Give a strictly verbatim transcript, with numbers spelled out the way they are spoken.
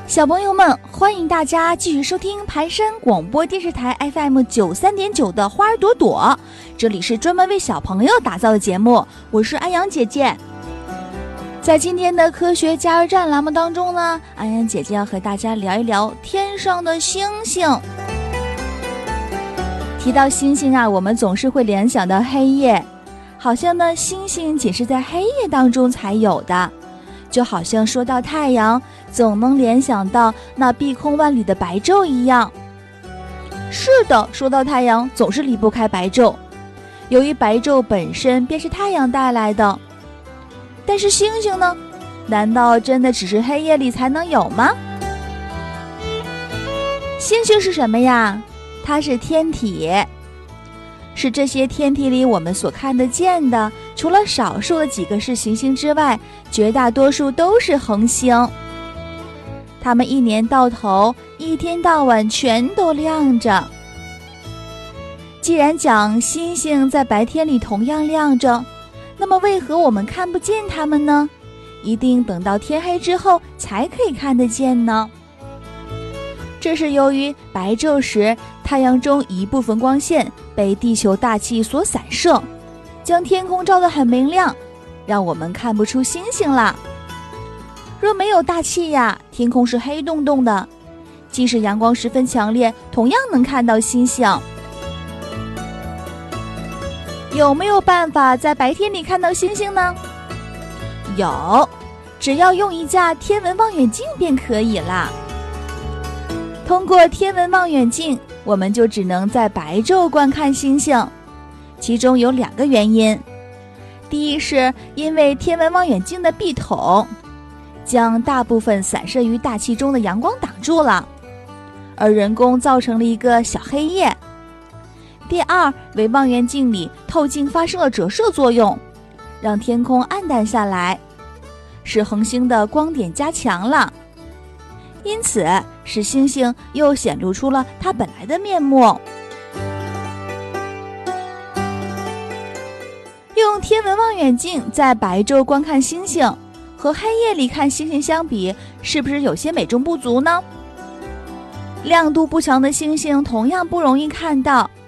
小朋友们，欢迎大家继续收听盘山广播电视台 F M 九三点九的花儿朵朵，这里是专门为小朋友打造的节目，我是安阳姐姐。在今天的科学加油站栏目当中呢，安阳姐姐要和大家聊一聊天上的星星。提到星星啊，我们总是会联想到黑夜，好像呢星星仅是在黑夜当中才有的，就好像说到太阳总能联想到那碧空万里的白昼一样。是的，说到太阳总是离不开白昼，由于白昼本身便是太阳带来的。但是星星呢？难道真的只是黑夜里才能有吗？星星是什么呀？它是天体，是这些天体里我们所看得见的，除了少数的几个是行星之外，绝大多数都是恒星。它们一年到头，一天到晚全都亮着。既然讲星星在白天里同样亮着，那么为何我们看不见它们呢？一定等到天黑之后才可以看得见呢？这是由于白昼时太阳中一部分光线被地球大气所散射，将天空照得很明亮，让我们看不出星星了。若没有大气呀，天空是黑洞洞的，即使阳光十分强烈，同样能看到星星。有没有办法在白天里看到星星呢？有，只要用一架天文望远镜便可以啦。通过天文望远镜，我们就只能在白昼观看星星，其中有两个原因。第一是因为天文望远镜的壁筒将大部分散射于大气中的阳光挡住了，而人工造成了一个小黑夜。第二，为望远镜里透镜发生了折射作用，让天空暗淡下来，使恒星的光点加强了，因此使星星又显露出了它本来的面目。用天文望远镜在白昼观看星星，和黑夜里看星星相比，是不是有些美中不足呢？亮度不强的星星同样不容易看到，